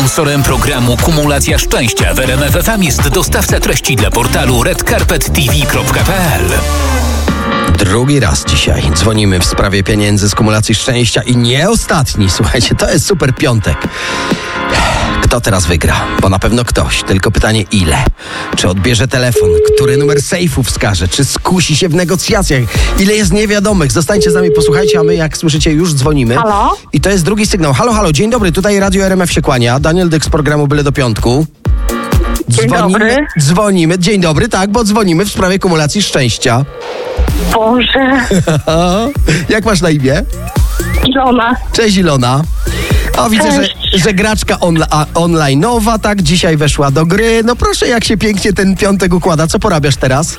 Sponsorem programu Kumulacja Szczęścia w RMF FM jest dostawca treści dla portalu redcarpettv.pl. Drugi raz dzisiaj dzwonimy w sprawie pieniędzy z kumulacji szczęścia i nie ostatni. Słuchajcie, to jest super piątek. Kto teraz wygra? Bo na pewno ktoś. Tylko pytanie ile? Czy odbierze telefon? Który numer sejfu wskaże? Czy skusi się w negocjacjach? Ile jest niewiadomych? Zostańcie z nami, posłuchajcie, a my jak słyszycie już dzwonimy. Halo? I to jest drugi sygnał. Halo, halo, dzień dobry, tutaj Radio RMF się kłania. Daniel Dyk z programu Byle do Piątku. Dzień dobry. Dzwonimy. Dzień dobry, tak, bo dzwonimy w sprawie kumulacji szczęścia. Boże, Jak masz na imię? Ilona. Cześć Ilona. O, widzę, że graczka online'owa, tak, dzisiaj weszła do gry. No proszę, jak się pięknie ten piątek układa. Co porabiasz teraz?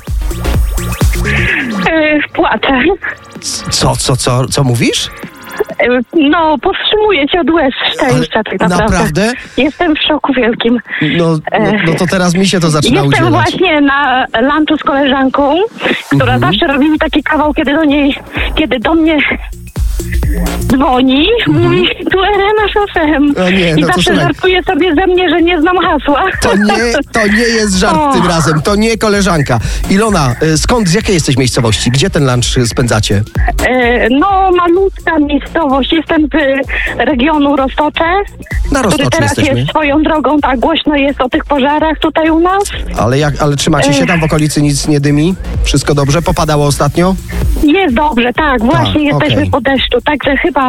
Płaczę. Co mówisz? No, powstrzymuję się od łez szczęścia tak naprawdę. Naprawdę? Jestem w szoku wielkim. No to teraz mi się to zaczyna Jestem udzielać. właśnie na lunchu z koleżanką, która zawsze robi mi taki kawał, kiedy do mnie dzwoni, mówi tu RMF FM. O nie, I no to zawsze słuchaj. żartuje sobie ze mnie, że nie znam hasła. To nie jest żart O. tym razem, to nie koleżanka. Ilona, z jakiej jesteś miejscowości? Gdzie ten lunch spędzacie? No, malutka miejscowość. Jestem z regionu Roztocze, Na który Roztoczu teraz jesteśmy. jest swoją drogą, tak głośno jest o tych pożarach tutaj u nas. Ale trzymacie się tam w okolicy, nic nie dymi? Wszystko dobrze? Popadało ostatnio? Jest dobrze, tak, właśnie jesteśmy okej. po deszczu, także chyba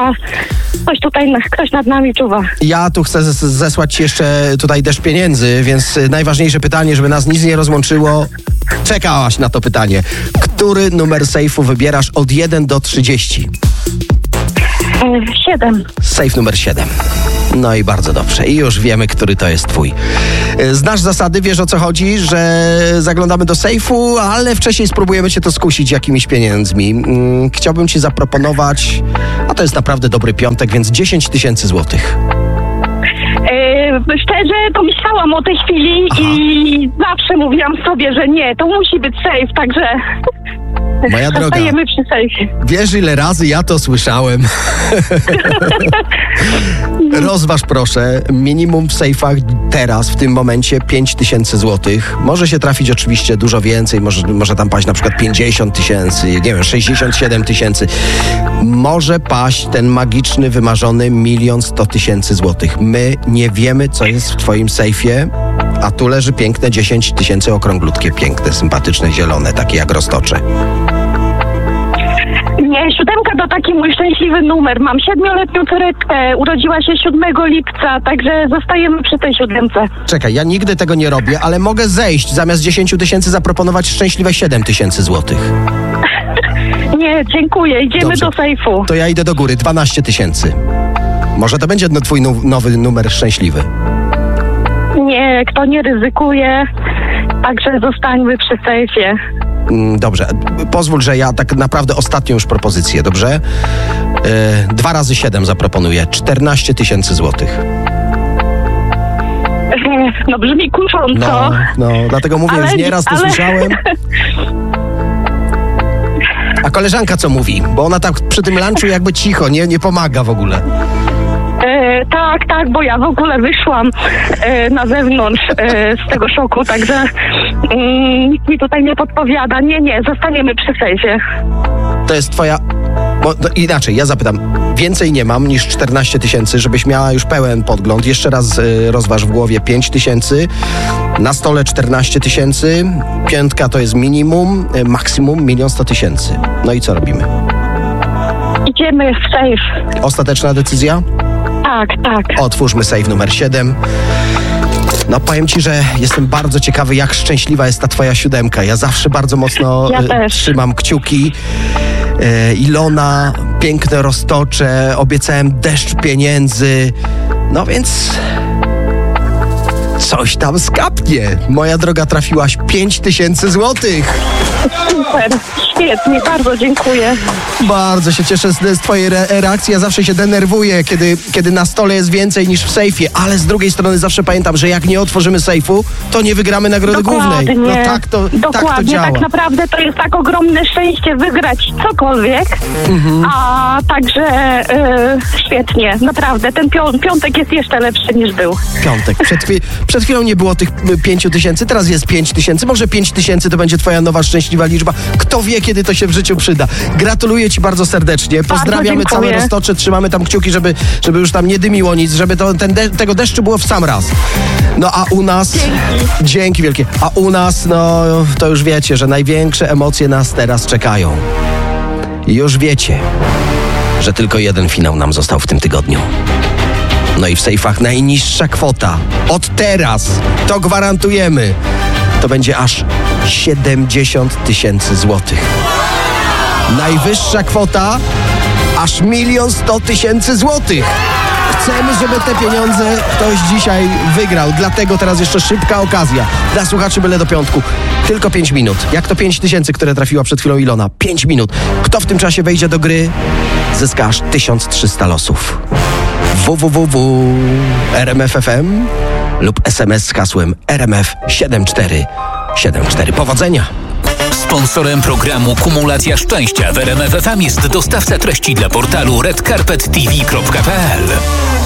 ktoś nad nami czuwa. Ja tu chcę zesłać ci jeszcze tutaj deszcz pieniędzy, więc najważniejsze pytanie, żeby nas nic nie rozłączyło. Czekałaś na to pytanie. Który numer sejfu wybierasz od 1 do 30? 7. Sejf numer 7. No i bardzo dobrze. I już wiemy, który to jest twój. Znasz zasady, wiesz o co chodzi, że zaglądamy do sejfu, ale wcześniej spróbujemy cię to skusić jakimiś pieniędzmi. Chciałbym ci zaproponować, a to jest naprawdę dobry piątek, więc 10 000 złotych. Szczerze, to myślałam o tej chwili i zawsze mówiłam sobie, że nie, to musi być safe, także Moja droga, zostajemy przy sejfie. wiesz ile razy ja to słyszałem? Rozważ proszę, minimum w sejfach teraz, w tym momencie 5 000 złotych. Może się trafić oczywiście dużo więcej, może tam paść na przykład 50 000, nie wiem, 67 000. Może paść ten magiczny, wymarzony 1 100 000 złotych. My nie wiemy, co jest w twoim sejfie, a tu leży piękne 10 000 okrąglutkie, piękne, sympatyczne, zielone, takie jak Roztocze. Nie, 7 to taki mój szczęśliwy numer. Mam 7-letnią córeczkę, urodziła się 7 lipca, także zostajemy przy tej 7. Czekaj, ja nigdy tego nie robię, ale mogę zejść, zamiast 10 000 zaproponować szczęśliwe 7 000 złotych. Nie, dziękuję, idziemy Dobrze. do sejfu. To ja idę do góry, 12 000. Może to będzie twój nowy numer szczęśliwy. Nie, kto nie ryzykuje, także zostańmy przy sejfie. Dobrze, pozwól, że ja tak naprawdę ostatnią już propozycję, dobrze? 2 razy 7 zaproponuję, 14 000 złotych. No brzmi kusząco. No, dlatego mówię, już nieraz to słyszałem. A koleżanka co mówi? Bo ona tak przy tym lunchu jakby cicho, nie pomaga w ogóle. Tak, bo ja w ogóle wyszłam na zewnątrz z tego szoku, także nikt mi tutaj nie podpowiada. Nie, zostaniemy przy sejfie. To jest twoja... inaczej, ja zapytam. Więcej nie mam niż 14 000, żebyś miała już pełen podgląd. Jeszcze raz rozważ w głowie 5 000. Na stole 14 000. Piątka to jest minimum, maksimum 1 100 000. No i co robimy? Idziemy w sejf. Ostateczna decyzja? Tak. Otwórzmy sejf numer 7. No powiem ci, że jestem bardzo ciekawy, jak szczęśliwa jest ta twoja 7. Ja zawsze bardzo mocno trzymam kciuki. Ilona, piękne Roztocze, obiecałem deszcz pieniędzy. No więc coś tam skapnie. Moja droga, trafiłaś 5 000 złotych. Super. świetnie, bardzo dziękuję. Bardzo się cieszę z twojej reakcji. Ja zawsze się denerwuję, kiedy na stole jest więcej niż w sejfie, ale z drugiej strony zawsze pamiętam, że jak nie otworzymy sejfu, to nie wygramy nagrody głównej. No tak to działa. Tak naprawdę to jest tak ogromne szczęście wygrać cokolwiek, a także świetnie, naprawdę. Ten piątek jest jeszcze lepszy niż był. Piątek. Przed chwilą nie było tych 5 000, teraz jest 5 000. Może 5 000 to będzie twoja nowa szczęśliwa liczba. Kto wie, kiedy to się w życiu przyda. Gratuluję ci bardzo serdecznie. Pozdrawiamy całe Roztocze. Trzymamy tam kciuki, żeby już tam nie dymiło nic, żeby tego deszczu było w sam raz. No a u nas... Dzięki wielkie. A u nas, no to już wiecie, że największe emocje nas teraz czekają. I już wiecie, że tylko jeden finał nam został w tym tygodniu. No i w sejfach najniższa kwota. Od teraz, to gwarantujemy, to będzie aż 70 000 złotych. Najwyższa kwota aż 1 100 000 złotych. Chcemy, żeby te pieniądze ktoś dzisiaj wygrał. Dlatego teraz jeszcze szybka okazja. Dla słuchaczy byle do piątku. Tylko 5 minut. Jak to 5 000, które trafiła przed chwilą Ilona. 5 minut. Kto w tym czasie wejdzie do gry, zyska aż 1300 losów. www.rmf.fm lub SMS z hasłem RMF7474. Powodzenia! Sponsorem programu Kumulacja Szczęścia w RMF FM jest dostawca treści dla portalu redcarpettv.pl.